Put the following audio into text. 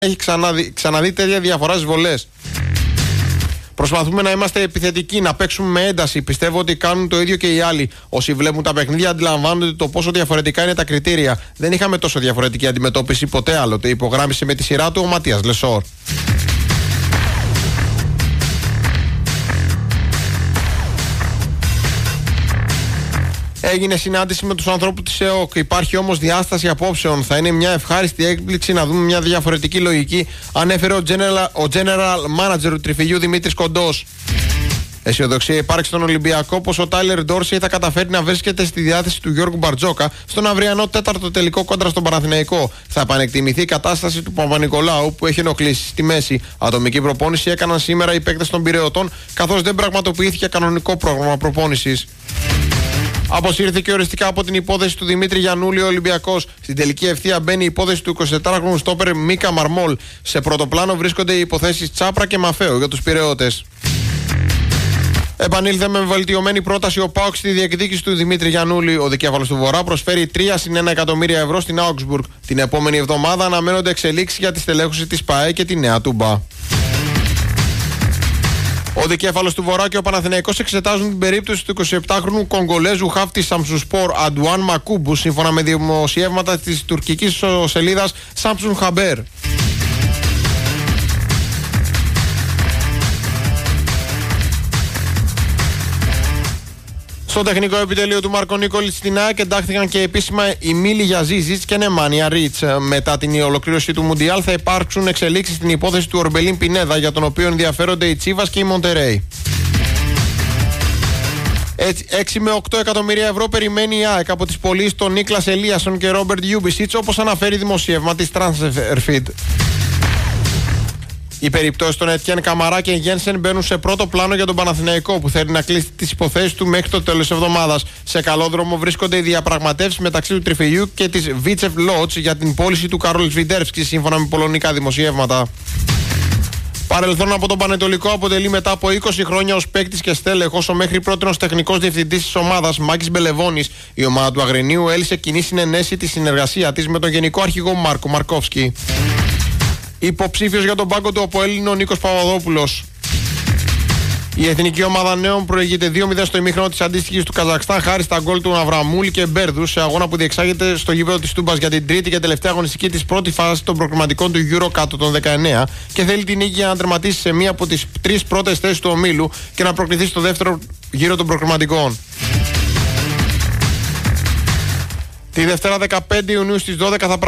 έχει ξαναδεί τέτοια διαφορά στις βολές. Προσπαθούμε να είμαστε επιθετικοί, να παίξουμε με ένταση. Πιστεύω ότι κάνουν το ίδιο και οι άλλοι. Όσοι βλέπουν τα παιχνίδια αντιλαμβάνονται το πόσο διαφορετικά είναι τα κριτήρια. Δεν είχαμε τόσο διαφορετική αντιμετώπιση ποτέ άλλοτε, υπογράμμισε με τη σειρά του ο Ματίας Λεσόρ. Έγινε συνάντηση με τους ανθρώπους της ΕΟΚ. Υπάρχει όμως διάσταση απόψεων. Θα είναι μια ευχάριστη έκπληξη να δούμε μια διαφορετική λογική, ανέφερε ο General Manager του Τριφυλιού Δημήτρης Κοντός. Αισιοδοξία υπάρξει στον Ολυμπιακό πως ο Τάιλερ Ντόρσεϊ θα καταφέρει να βρίσκεται στη διάθεση του Γιώργου Μπαρτζόκα στον αυριανό τέταρτο τελικό κόντρα στον Παναθηναϊκό. Θα επανεκτιμηθεί η κατάσταση του Παπα-Νικολάου που έχει ενοχλήσει στη μέση. Ατομική προπόνηση έκαναν σήμερα οι παίκτες των Πειραιωτών, καθώς δεν πραγματοποιήθηκε κανονικό πρόγραμμα προπόνησης. Αποσύρθηκε οριστικά από την υπόθεση του Δημήτρη Γιαννούλη ο Ολυμπιακός. Στην τελική ευθεία μπαίνει η υπόθεση του 24χρονου στόπερ Μίκα Μαρμόλ. Σε πρώτο πλάνο βρίσκονται οι υποθέσεις Τσάπρα και Μαφέο για τους Πειραιώτες. Επανήλθε με βελτιωμένη πρόταση ο ΠΑΟΚ στη διεκδίκηση του Δημήτρη Γιαννούλη. Ο δικέφαλος του Βορρά προσφέρει 3+1 εκατομμύρια ευρώ στην Augsburg. Την επόμενη εβδομάδα αναμένονται εξελίξεις για τη στελέχωση της ΠΑΕ και τη Νέα Τούμπα. Ο δικέφαλος του Βορρά και ο Παναθηναϊκός εξετάζουν την περίπτωση του 27χρονου Κογκολέζου χάφτη Σαμσουσπορ Αντουάν Μακούμπου, σύμφωνα με δημοσιεύματα της τουρκικής σελίδας Samsun Haber. Στο τεχνικό επιτελείο του Μάρκο Νίκολιτς στην ΑΕΚ εντάχθηκαν και επίσημα η Μίλη Γιαζίζιτς και Νεμάνια Ρίτς. Μετά την ολοκλήρωση του Μουντιάλ θα υπάρξουν εξελίξεις στην υπόθεση του Ορμπελίν Πινέδα, για τον οποίο ενδιαφέρονται οι Τσίβας και η Μοντερέι. 6 με 8 εκατομμύρια ευρώ περιμένει η ΑΕΚ από τις πωλήσεις των Νίκλας Ελίασον και Ρόμπερτ Γιούμπισιτς, όπως αναφέρει δημοσίευμα της Transferfeed. Οι περιπτώσεις των Ετιέν Καμαρά και Γένσεν μπαίνουν σε πρώτο πλάνο για τον Παναθηναϊκό, που θέλει να κλείσει τις υποθέσεις του μέχρι το τέλος της εβδομάδας. Σε καλό δρόμο βρίσκονται οι διαπραγματεύσεις μεταξύ του Τριφυλιού και της Βίτσεφ Λότς για την πώληση του Κάρολ Σβιντέρσκι, σύμφωνα με πολωνικά δημοσιεύματα. Παρελθόν από τον Πανετολικό αποτελεί μετά από 20 χρόνια ως παίκτης και στέλεχος ο μέχρι πρότινος τεχνικός διευθυντής της ομάδας Μάκης Μπελεβόνης. Η ομάδα του Αγρινίου έλυσε κοινή συνενέση τη συνεργασία της με τον γενικό αρχηγό Μάρκο Μαρκόφσκι. Υποψήφιος για τον πάγκο του ΑΠΟΕΛ είναι ο Νίκος Παπαδόπουλος. Η εθνική ομάδα νέων προηγείται 2-0 στο ημίχρονο της αντίστοιχης του Καζακστάν, χάρη στα γκολ του Αβραμούλη και Μπέρδου, σε αγώνα που διεξάγεται στο γήπεδο της Τούμπας για την τρίτη και τελευταία αγωνιστική της πρώτη φάση των προκριματικών του Euro κάτω των 19 και θέλει την νίκη για να τερματίσει σε μία από τις 3 πρώτες θέσεις του ομίλου και να προκριθεί στο δεύτερο γύρο των προκριματικών. Τη Δευτέρα 15 Ιουνίου στις 12 θα